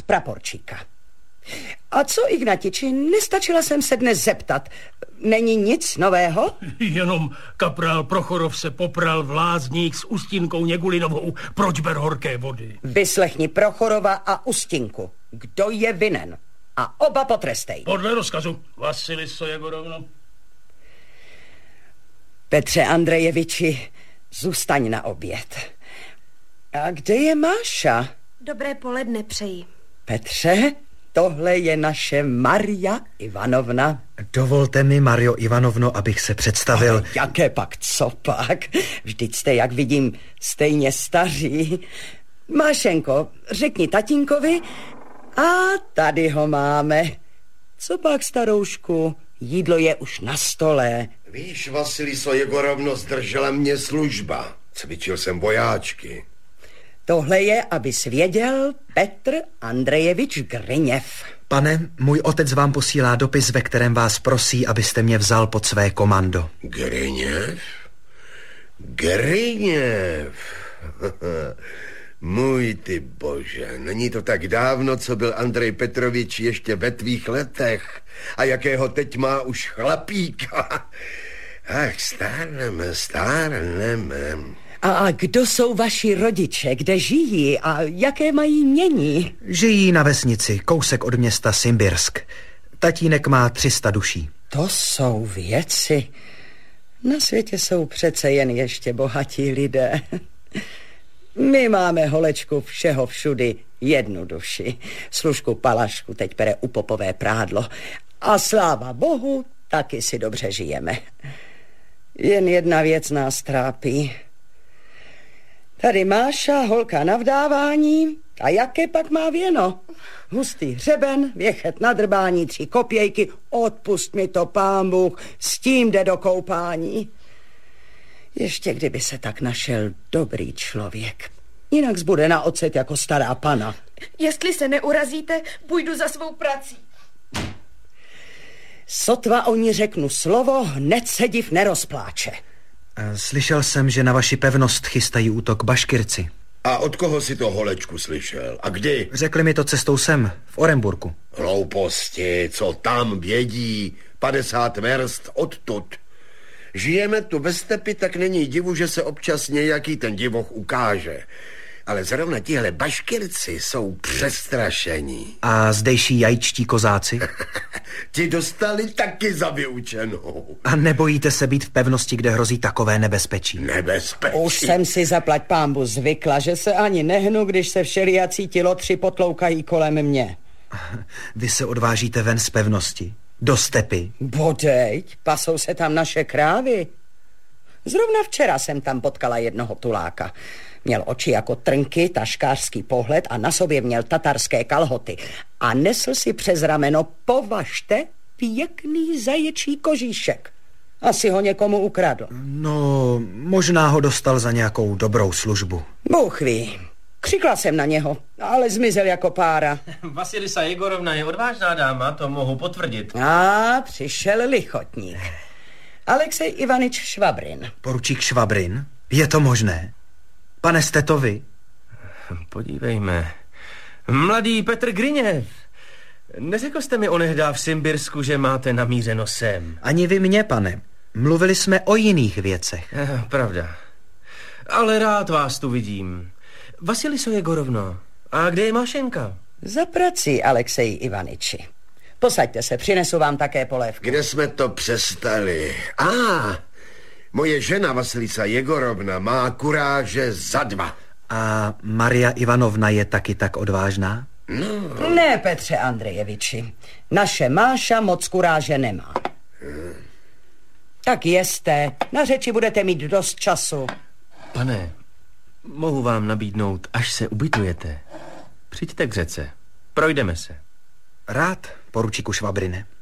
praporčíka. A co, Ignatiči, nestačila jsem se dnes zeptat. Není nic nového? Jenom kaprál Prochorov se popral v lázních s Ustínkou Něgulinovou. Proč ber horké vody? Vyslechni Prochorova a Ustínku. Kdo je vinen? A oba potrestej. Podle rozkazu. Vasiliso Jegorovno. Petře Andrejeviči, zůstaň na oběd. A kde je Máša? Dobré poledne přeji. Petře, tohle je naše Maria Ivanovna. Dovolte mi, Mario Ivanovno, abych se představil. Ale jaké pak, co pak? Vždyť jste, jak vidím, stejně staří. Mášenko, řekni tatínkovi. A tady ho máme. Co pak, staroušku? Jídlo je už na stole. Víš, Vasiliso Jegorovno, zdržela mě služba. Cvičil jsem vojáčky. Tohle je, abys věděl, Petr Andrejevič Gryněv. Pane, můj otec vám posílá dopis, ve kterém vás prosí, abyste mě vzal pod své komando. Gryněv? Gryněv? Můj ty bože, není to tak dávno, co byl Andrej Petrovič ještě ve tvých letech a jakého teď má už chlapíka. Ach, stárneme. A kdo jsou vaši rodiče, kde žijí a jaké mají jmění? Žijí na vesnici, kousek od města Simbirsk. Tatínek má 300 duší. To jsou věci. Na světě jsou přece jen ještě bohatí lidé. My máme, holečku, všeho všudy jednu duši. Služku Palašku teď pere u popové prádlo. A sláva Bohu, taky si dobře žijeme. Jen jedna věc nás trápí. Tady Máša, holka na vdávání, a jaké pak má věno? Hustý hřeben, věchet na drbání, 3 kopějky, odpust mi to, pán Bůh, s tím jde do koupání. Ještě kdyby se tak našel dobrý člověk. Jinak zbude na ocet jako stará pana. Jestli se neurazíte, půjdu za svou prací. Sotva o ní řeknu slovo, hned se div nerozpláče. Slyšel jsem, že na vaši pevnost chystají útok Baškirci. A od koho si to, holečku, slyšel? A kdy? Řekli mi to cestou sem, v Oremburku. Hlouposti, co tam vědí, 50 verst odtud. Žijeme tu ve stepi, tak není divu, že se občas nějaký ten divoch ukáže. Ale zrovna tihle Baškirci jsou přestrašení. A zdejší jajčtí kozáci? Ti dostali taky za vyučenou. A nebojíte se být v pevnosti, kde hrozí takové nebezpečí? Nebezpečí? Už jsem si zaplať pánbu zvykla, že se ani nehnu, když se všelijací tilotři potloukají kolem mě. Vy se odvážíte ven z pevnosti? Do stepy? Bodejť, pasou se tam naše krávy. Zrovna včera jsem tam potkala jednoho tuláka. Měl oči jako trnky, taškářský pohled a na sobě měl tatarské kalhoty. A nesl si přes rameno, považte, pěkný zaječí kožíšek. Asi ho někomu ukradl. No, možná ho dostal za nějakou dobrou službu. Bůh ví. Křikla jsem na něho, ale zmizel jako pára. Vasilisa Jegorovna je odvážná dáma, to mohu potvrdit. A přišel lichotník. Alexej Ivanič Švabrin. Poručík Švabrin? Je to možné? Pane, jste to vy? Podívejme. Mladý Petr Gryněv. Neřekl jste mi onehdá v Simbirsku, že máte namířeno sem? Ani vy mě, pane. Mluvili jsme o jiných věcech. Pravda. Ale rád vás tu vidím. Vasiliso Jegorovno, a kde je Mašenka? Za prací, Alexej Ivaniči. Posaďte se, přinesu vám také polévku. Kde jsme to přestali? Moje žena Vasilisa Jegorovna má kuráže za 2. A Maria Ivanovna je taky tak odvážná? No. Ne, Petře Andrejeviči. Naše Máša moc kuráže nemá. Tak jeste, na řeči budete mít dost času. Pane, mohu vám nabídnout, až se ubytujete. Přijďte k řece, projdeme se. Rád, poručíku Švabrine.